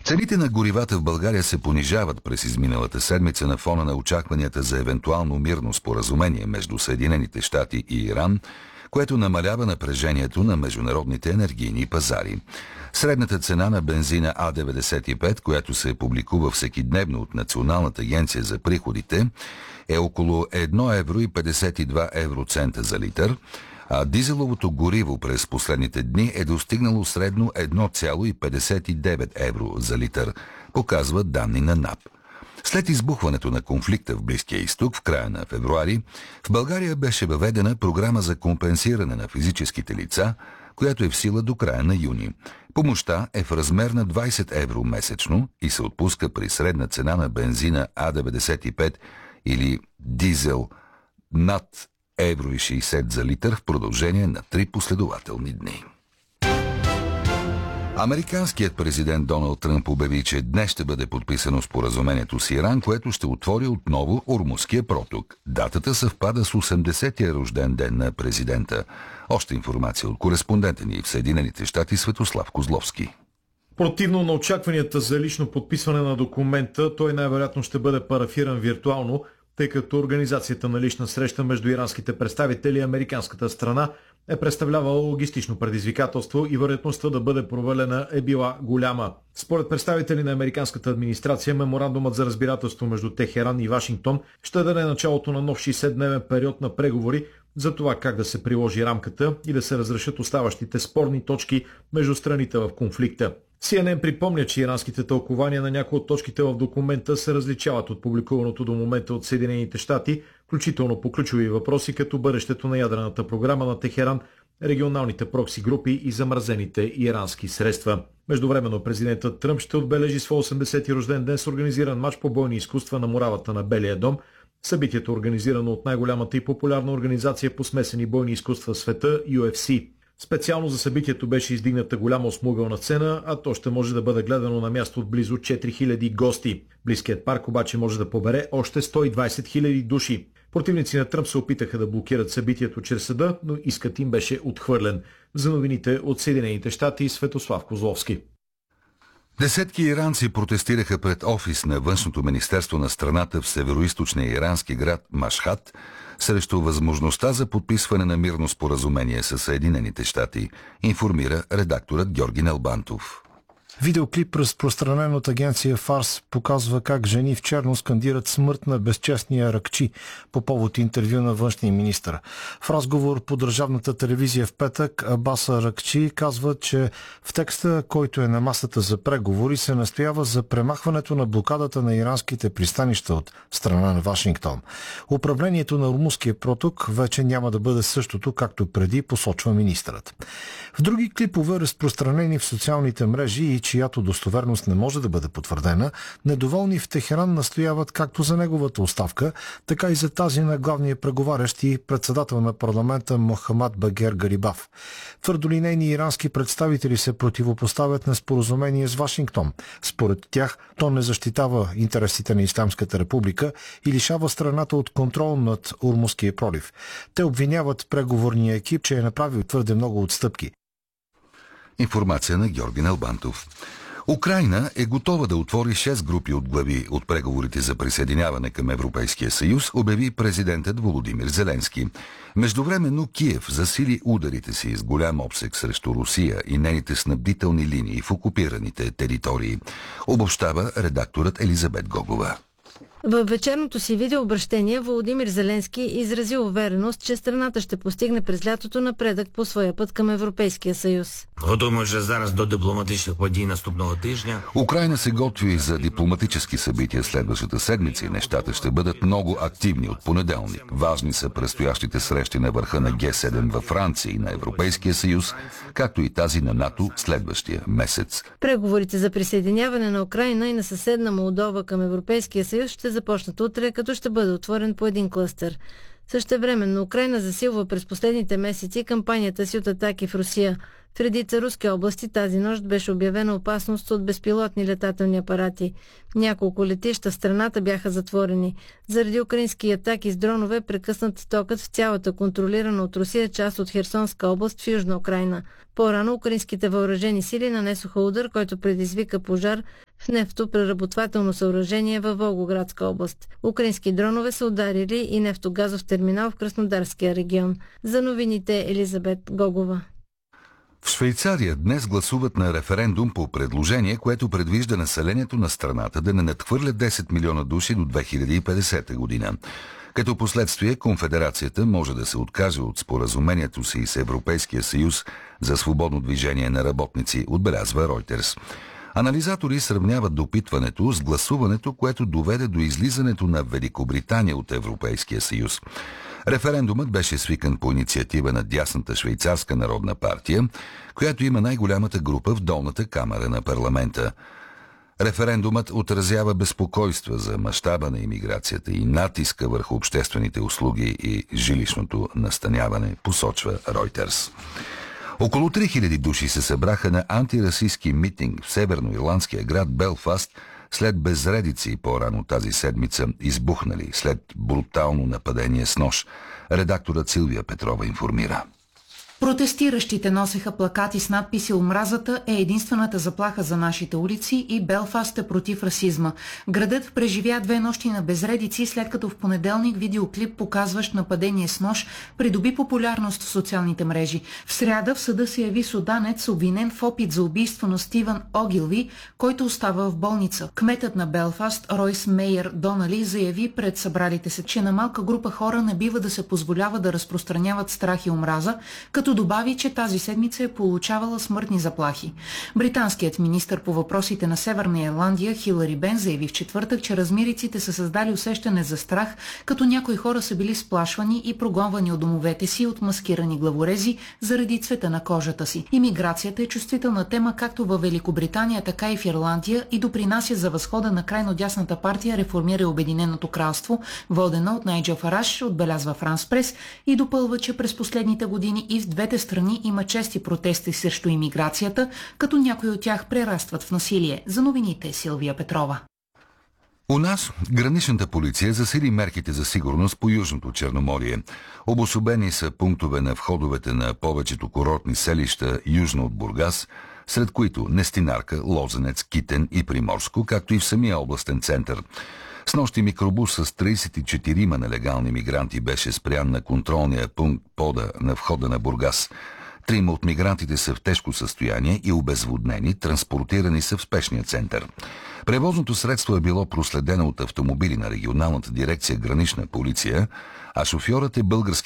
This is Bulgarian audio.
Цените на горивата в България се понижават през изминалата седмица на фона на очакванията за евентуално мирно споразумение между Съединените щати и Иран, което намалява напрежението на международните енергийни пазари. Средната цена на бензина А95, която се публикува всекидневно от Националната агенция за приходите, е около 1,52 евроцента за литър, а дизеловото гориво през последните дни е достигнало средно 1,59 евро за литър, показват данни на НАП. След избухването на конфликта в Близкия изток в края на февруари, в България беше въведена програма за компенсиране на физическите лица, която е в сила до края на юни. Помощта е в размер на 20 евро месечно и се отпуска при средна цена на бензина А95 или дизел над евро и 60 за литър в продължение на 3 последователни дни. Американският президент Доналд Тръмп обяви, че днес ще бъде подписано споразумението с Иран, което ще отвори отново Ормузския проток. Датата съвпада с 80-тия рожден ден на президента. Още информация от кореспондента ни в Съединените щати Светослав Козловски. Противно на очакванията за лично подписване на документа, той най-вероятно ще бъде парафиран виртуално, тъй като организацията на лична среща между иранските представители и американската страна е представлявала логистично предизвикателство и вероятността да бъде провалена е била голяма. Според представители на американската администрация, меморандумът за разбирателство между Техеран и Вашингтон ще даде началото на нов 60-дневен период на преговори за това как да се приложи рамката и да се разрешат оставащите спорни точки между страните в конфликта. CNN припомня, че иранските тълкования на някои от точките в документа се различават от публикуваното до момента от Съединените щати, включително по ключови въпроси като бъдещето на ядрената програма на Техеран, регионалните прокси групи и замразените ирански средства. Междувременно президентът Тръмп ще отбележи своя 80-ти рожден ден с организиран мач по бойни изкуства на муравата на Белия дом. Събитието, организирано от най-голямата и популярна организация по смесени бойни изкуства в света UFC. Специално за събитието беше издигната голяма осмугълна сцена, а то ще може да бъде гледано на място от близо 4000 гости. Близкият парк обаче може да побере още 120 000 души. Противници на Тръмп се опитаха да блокират събитието чрез съда, но искът им беше отхвърлен. За новините от Съединените щати Светослав Козловски. Десетки иранци протестираха пред офис на външното министерство на страната в североизточния ирански град Машхад срещу възможността за подписване на мирно споразумение с Съединените щати, информира редакторът Георги Налбантов. Видеоклип, разпространен от агенция Фарс, показва как жени в черно скандират смърт на безчестния Аракчи по повод интервю на външния министър. В разговор по държавната телевизия в петък Абас Аракчи казва, че в текста, който е на масата за преговори, се настоява за премахването на блокадата на иранските пристанища от страна на Вашингтон. Управлението на Ормузския проток вече няма да бъде същото, както преди, посочва министърът. В други клипове, разпространени в социалните мрежи и чиято достоверност не може да бъде потвърдена, недоволни в Техеран настояват както за неговата оставка, така и за тази на главния преговарящ и председател на парламента Мохамад Багер Гарибав. Твърдолинейни ирански представители се противопоставят на споразумение с Вашингтон. Според тях, то не защитава интересите на Ислямската република и лишава страната от контрол над Ормузския пролив. Те обвиняват преговорния екип, че е направил твърде много отстъпки. Информация на Георги Налбантов. Украйна е готова да отвори 6 групи от глави от преговорите за присъединяване към Европейския съюз, обяви президентът Володимир Зеленски. Междувременно Киев засили ударите си с голям обсег срещу Русия и нейните снабдителни линии в окупираните територии. Обобщава редакторът Елизабет Гогова. Във вечерното си видеообращение Володимир Зеленски изрази увереност, че страната ще постигне през лятото напредък по своя път към Европейския съюз. Украйна се готви за дипломатически събития следващата седмица и нещата ще бъдат много активни от понеделник. Важни са предстоящите срещи на върха на Г7 във Франция и на Европейския съюз, както и тази на НАТО следващия месец. Преговорите за присъединяване на Украйна и на съседна Молдова към Европейския съюз ще започнат утре, като ще бъде отворен по един клъстър. Същевременно Украйна засилва през последните месеци кампанията си от атаки в Русия. В редица руски области тази нощ беше обявена опасност от безпилотни летателни апарати. Няколко летища в страната бяха затворени. Заради украински атаки с дронове прекъснат токът в цялата контролирана от Русия част от Херсонска област в Южна Украйна. По-рано украинските въоръжени сили нанесоха удар, който предизвика пожар в нефтопреработвателно съоръжение във Волгоградска област. Украински дронове са ударили и нефтогазов терминал в Краснодарския регион. За новините Елизабет Гогова. В Швейцария днес гласуват на референдум по предложение, което предвижда населението на страната да не надхвърля 10 милиона души до 2050 година. Като последствие, конфедерацията може да се откаже от споразумението си с Европейския съюз за свободно движение на работници, отбелязва Reuters. Анализатори сравняват допитването с гласуването, което доведе до излизането на Великобритания от Европейския съюз. Референдумът беше свикан по инициатива на дясната швейцарска народна партия, която има най-голямата група в долната камара на парламента. Референдумът отразява безпокойства за мащаба на имиграцията и натиска върху обществените услуги и жилищното настаняване, посочва Reuters. Около 3000 души се събраха на антирасистски митинг в северноирландския град Белфаст след безредици по-рано тази седмица, избухнали след брутално нападение с нож. Редакторът Силвия Петрова информира. Протестиращите носеха плакати с надписи "Омразата е единствената заплаха за нашите улици" и "Белфаст е против расизма". Градът преживя 2 нощи на безредици, след като в понеделник видеоклип, показващ нападение с нож, придоби популярност в социалните мрежи. В сряда в съда се яви суданец, обвинен в опит за убийство на Стивън Огилви, който остава в болница. Кметът на Белфаст, Ройс Мейер Донали, заяви пред събралите се, че на малка група хора не бива да се позволява да разпространяват страх и омраза, като добави, че тази седмица е получавала смъртни заплахи. Британският министър по въпросите на Северна Ирландия Хилари Бен заяви в четвъртък, че размириците са създали усещане за страх, като някои хора са били сплашвани и прогонвани от домовете си от маскирани главорези заради цвета на кожата си. Имиграцията е чувствителна тема както във Великобритания, така и в Ирландия и допринася за възхода на крайно дясната партия Реформира Обединеното кралство, водена от Найджел Фараш, отбелязва Франс Прес, и допълва, че през последните години и в двете страни има чести протести срещу имиграцията, като някои от тях прерастват в насилие. За новините Силвия Петрова. У нас граничната полиция засили мерките за сигурност по Южното Черноморие. Обособени са пунктове на входовете на повечето курортни селища южно от Бургас, сред които Нестинарка, Лозенец, Китен и Приморско, както и в самия областен център. Снощи микробус с 34 нелегални мигранти беше спрян на контролния пункт пода на входа на Бургас. 3 от мигрантите са в тежко състояние и обезводнени, транспортирани са в спешния център. Превозното средство е било проследено от автомобили на регионалната дирекция Гранична полиция, а шофьорът е български